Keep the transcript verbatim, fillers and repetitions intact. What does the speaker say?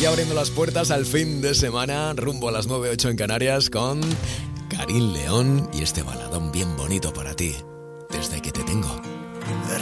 aquí abriendo las puertas al fin de semana, rumbo a las nueve ocho en Canarias, con Karin León y este baladón bien bonito para ti, Desde que te tengo.